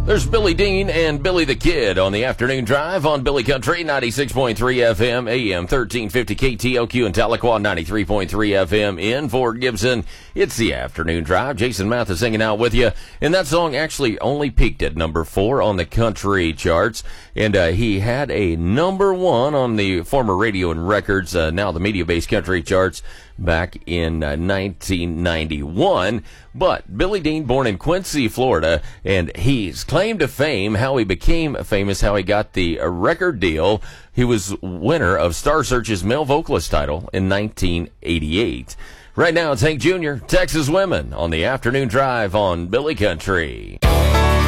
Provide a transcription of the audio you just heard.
There's Billy Dean and Billy the Kid on the afternoon drive on Billy Country 96.3 FM, AM 1350 KTOQ, and Tahlequah 93.3 FM in Fort Gibson. It's the afternoon drive. Jason Mathis hanging out with you. And that song actually only peaked at number 4 on the country charts. And he had a number 1 on the former Radio and Records, now the media-based country charts, back in 1991. But Billy Dean, born in Quincy, Florida, and he's claim to fame, how he became famous, how he got the record deal. He was winner of Star Search's male vocalist title in 1988. Right now, it's Hank Jr., Texas Women, on the afternoon drive on Billy Country.